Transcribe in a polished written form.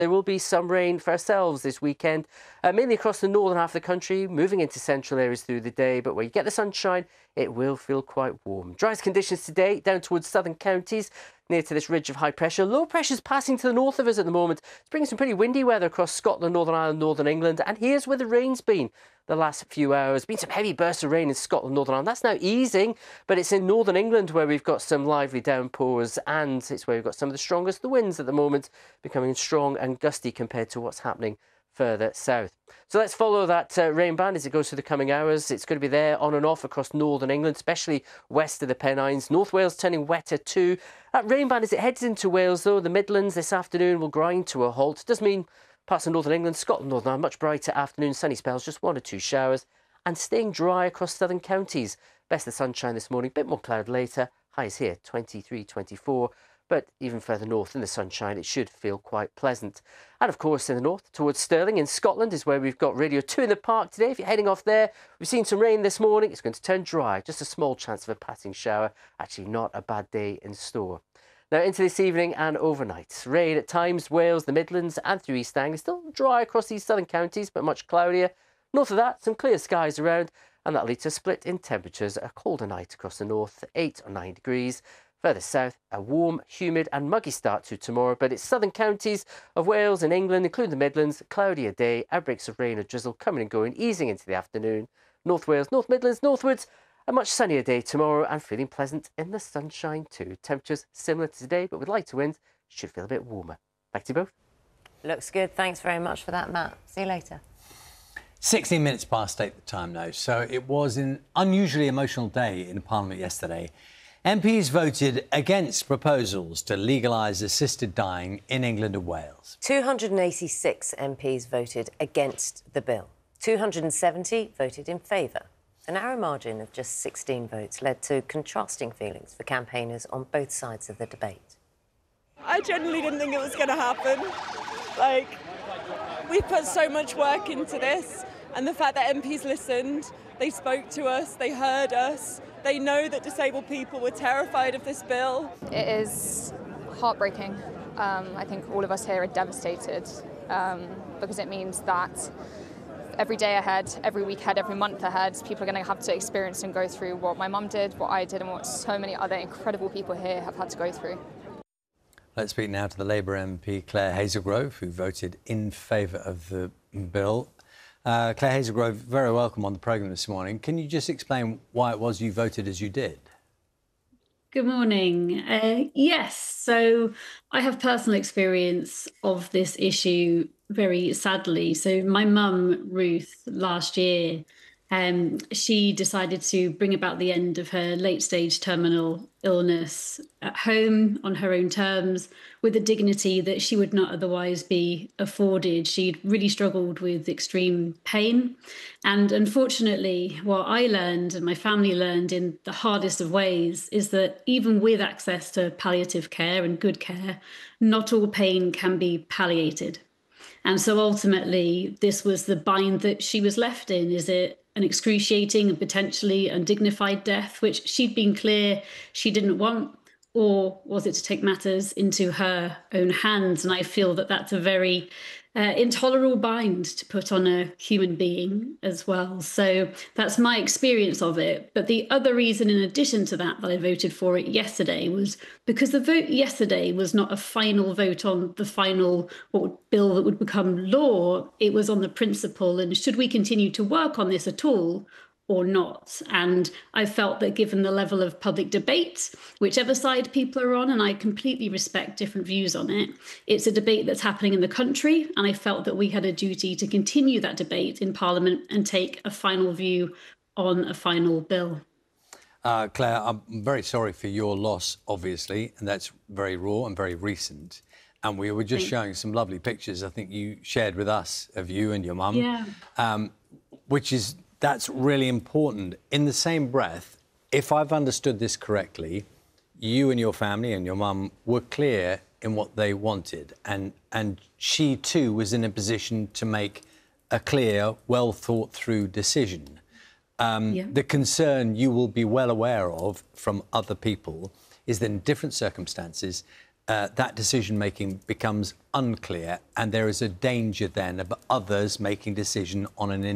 There will be some rain for ourselves this weekend, mainly across the northern half of the country, moving into central areas through the day. But where you get the sunshine, it will feel quite warm. Driest conditions today down towards southern counties, near to this ridge of high pressure. Low pressure is passing to the north of us at the moment. It's bringing some pretty windy weather across Scotland, Northern Ireland, Northern England. And here's where the rain's been the last few hours. Been some heavy bursts of rain in Scotland, Northern Ireland. That's now easing, but it's in Northern England where we've got some lively downpours, and it's where we've got some of the strongest of the winds at the moment, becoming strong and gusty compared to what's happening further south. So let's follow that rain band as it goes through the coming hours. It's going to be there on and off across Northern England, especially west of the Pennines. North Wales turning wetter too. That rain band, as it heads into Wales, though, the Midlands this afternoon will grind to a halt. It does mean parts of Northern England, Scotland, Northern Ireland, much brighter afternoon, sunny spells, just 1 or 2 showers, and staying dry across southern counties. Best of sunshine this morning, bit more cloud later. Highs here, 23, 24. But even further north in the sunshine, it should feel quite pleasant. And of course, in the north, towards Stirling in Scotland is where we've got Radio 2 in the park today. If you're heading off there, we've seen some rain this morning. It's going to turn dry, just a small chance of a passing shower. Actually, not a bad day in store. Now, into this evening and overnight. Rain at times, Wales, the Midlands and through East Anglia. Still dry across these southern counties, but much cloudier. North of that, some clear skies around, and that'll lead to a split in temperatures. A colder night across the north, 8 or 9 degrees. Further south, a warm, humid and muggy start to tomorrow, but it's southern counties of Wales and England, including the Midlands, cloudier day, outbreaks of rain or drizzle coming and going, easing into the afternoon. North Wales, North Midlands, northwards, a much sunnier day tomorrow and feeling pleasant in the sunshine too. Temperatures similar to today, but with lighter winds, should feel a bit warmer. Back to you both. Looks good. Thanks very much for that, Matt. See you later. 16 minutes past 8 the time now, so it was an unusually emotional day in Parliament yesterday. MPs voted against proposals to legalise assisted dying in England and Wales. 286 MPs voted against the bill. 270 voted in favour. A narrow margin of just 16 votes led to contrasting feelings for campaigners on both sides of the debate. I genuinely didn't think it was going to happen. We've put so much work into this, and the fact that MPs listened, they spoke to us, they heard us. They know that disabled people were terrified of this bill. It is heartbreaking. I think all of us here are devastated because it means that every day ahead, every week ahead, every month ahead, people are going to have to experience and go through what my mum did, what I did, and what so many other incredible people here have had to go through. Let's speak now to the Labour MP Claire Hazelgrove, who voted in favour of the bill. Claire Hazelgrove, very welcome on the programme this morning. Can you just explain why it was you voted as you did? Good morning. Yes, so I have personal experience of this issue, very sadly. So my mum, Ruth, last year, she decided to bring about the end of her late-stage terminal illness at home on her own terms with a dignity that she would not otherwise be afforded. She'd really struggled with extreme pain. And unfortunately, what I learned and my family learned in the hardest of ways is that even with access to palliative care and good care, not all pain can be palliated. And so ultimately, this was the bind that she was left in. Is it an excruciating and potentially undignified death, which she'd been clear she didn't want, or was it to take matters into her own hands? And I feel that that's a very intolerable bind to put on a human being as well. So that's my experience of it. But the other reason, in addition to that I voted for it yesterday was because the vote yesterday was not a final vote on the final bill that would become law. It was on the principle, and should we continue to work on this at all or not? And I felt that given the level of public debate, whichever side people are on, and I completely respect different views on it, it's a debate that's happening in the country, and I felt that we had a duty to continue that debate in Parliament and take a final view on a final bill. Claire, I'm very sorry for your loss, obviously, and that's very raw and very recent. And we were just showing some lovely pictures I think you shared with us of you and your mum, that's really important. In the same breath, if I've understood this correctly, you and your family and your mum were clear in what they wanted, and she too was in a position to make a clear, well thought through decision. The concern you will be well aware of from other people is that in different circumstances, that decision-making becomes unclear, and there is a danger then of others making decision on an